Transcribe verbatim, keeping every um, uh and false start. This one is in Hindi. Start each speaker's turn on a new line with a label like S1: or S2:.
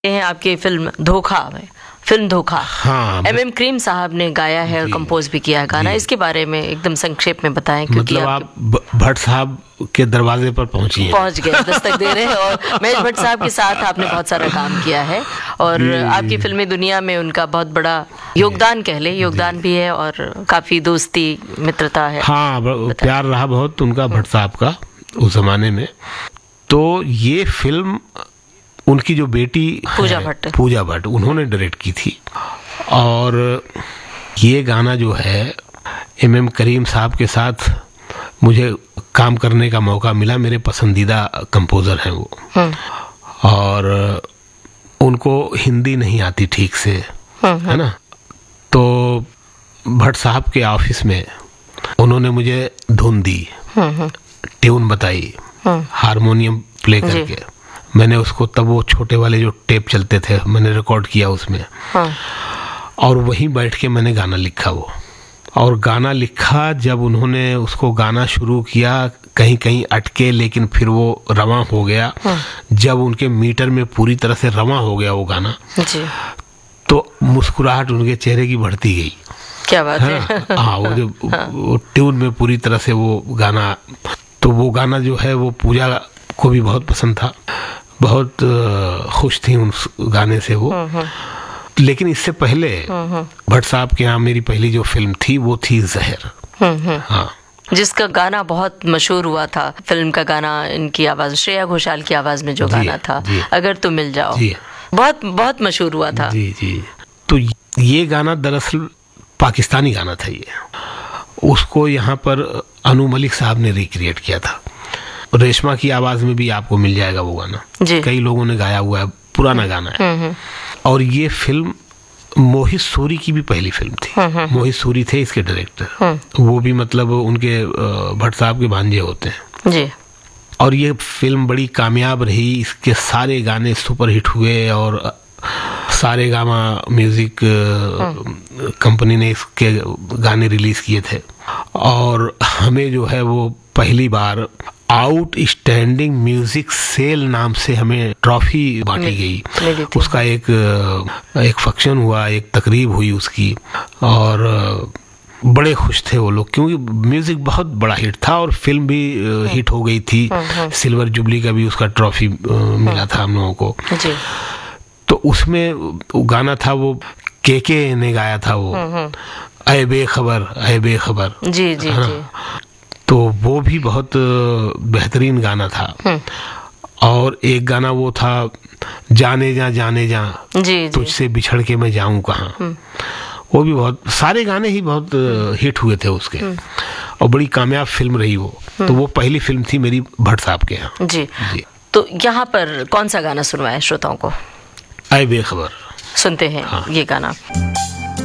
S1: हैं आपकी फिल्म धोखा में, फिल्म धोखा।
S2: हाँ,
S1: एम एम करीम साहब ने गाया है और कंपोज भी किया है गाना। इसके बारे में एकदम संक्षेप में बताएं, क्योंकि
S2: मतलब आप भट्ट साहब के दरवाजे पर पहुंची हैं।
S1: पहुंच गए, दस्तक दे रहे हैं। और महेश भट्ट साहब के साथ आपने बहुत सारा काम किया है और आपकी फिल्मी दुनिया में उनका बहुत बड़ा योगदान, कह ले योगदान भी है और काफी दोस्ती मित्रता है।
S2: हाँ, प्यार रहा बहुत उनका भट्ट साहब का उस जमाने में। तो ये फिल्म उनकी जो बेटी
S1: पूजा भट्ट
S2: पूजा भट्ट उन्होंने डायरेक्ट की थी। और ये गाना जो है एम एम करीम साहब के साथ मुझे काम करने का मौका मिला। मेरे पसंदीदा कंपोज़र हैं वो, और उनको हिंदी नहीं आती ठीक से, है ना। तो भट्ट साहब के ऑफिस में उन्होंने मुझे धुन दी, ट्यून बताई, हारमोनियम प्ले करके। मैंने उसको, तब वो छोटे वाले जो टेप चलते थे, मैंने रिकॉर्ड किया उसमें। हाँ। और वहीं बैठ के मैंने गाना लिखा वो। और गाना लिखा, जब उन्होंने उसको गाना शुरू किया, कहीं कहीं अटके, लेकिन फिर वो रवां हो गया। हाँ। जब उनके मीटर में पूरी तरह से रवां हो गया वो गाना जी, तो मुस्कुराहट उनके चेहरे की बढ़ती गई।
S1: क्या बात है।
S2: हाँ, वो जो हाँ। वो ट्यून में पूरी तरह से वो गाना, तो वो गाना जो है वो पूजा को भी बहुत पसंद था, बहुत खुश थी उस गाने से वो। लेकिन इससे पहले भट्ट साहब के यहाँ मेरी पहली जो फिल्म थी वो थी जहर। हाँ,
S1: जिसका गाना बहुत मशहूर हुआ था। फिल्म का गाना, इनकी आवाज, श्रेया घोषाल की आवाज में जो गाना था, अगर तुम मिल जाओ, बहुत बहुत मशहूर हुआ था।
S2: जी जी। तो ये गाना दरअसल पाकिस्तानी गाना था ये। उसको यहाँ पर अनु मलिक साहब ने रिक्रिएट किया था। रेशमा की आवाज में भी आपको मिल जाएगा वो गाना, कई लोगों ने गाया हुआ है, पुराना गाना है। और ये फिल्म मोहित सूरी की भी पहली फिल्म थी। मोहित सूरी थे इसके डायरेक्टर, वो भी मतलब उनके भट्ट साहब के भांजे होते हैं जी। और ये फिल्म बड़ी कामयाब रही, इसके सारे गाने सुपरहिट हुए और सारे गामा म्यूजिक कंपनी ने इसके गाने रिलीज किए थे। और हमें जो है वो पहली बार आउटस्टैंडिंग म्यूजिक सेल नाम से हमें ट्रॉफी बांटी गई। उसका एक एक फंक्शन हुआ, एक तकरीब हुई उसकी, और बड़े खुश थे वो लोग, क्योंकि म्यूजिक बहुत बड़ा हिट था और फिल्म भी हिट हो गई थी। सिल्वर जुबली का भी उसका ट्रॉफी मिला था हम लोगों को। तो उसमें गाना था वो के के ने गाया था वो, ऐ बेखबर ऐ बेखबर। जी जी जी। तो वो भी बहुत बेहतरीन गाना था। और एक गाना वो था, जाने जा जाने जा, तुझसे बिछड़ के मैं जाऊं कहाँ। वो भी बहुत, सारे गाने ही बहुत हिट हुए थे उसके, और बड़ी कामयाब फिल्म रही वो। तो वो पहली फिल्म थी मेरी भट्ट साहब के यहाँ जी। जी।
S1: तो यहाँ पर कौन सा गाना सुनवाए श्रोताओं को?
S2: ऐ बेखबर
S1: सुनते हैं। हाँ। ये गाना